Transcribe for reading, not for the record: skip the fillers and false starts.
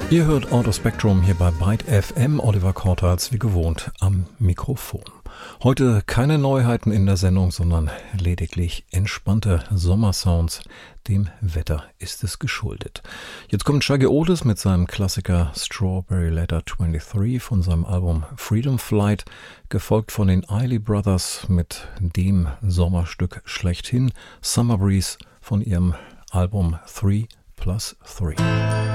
Ihr hört Auto Spectrum hier bei Byte FM. Oliver Kortals wie gewohnt am Mikrofon. Heute keine Neuheiten in der Sendung, sondern lediglich entspannte Sommersounds. Dem Wetter ist es geschuldet. Jetzt kommt Shaggy Otis mit seinem Klassiker Strawberry Letter 23 von seinem Album Freedom Flight, gefolgt von den Isley Brothers mit dem Sommerstück schlechthin, Summer Breeze von ihrem Album 3+3.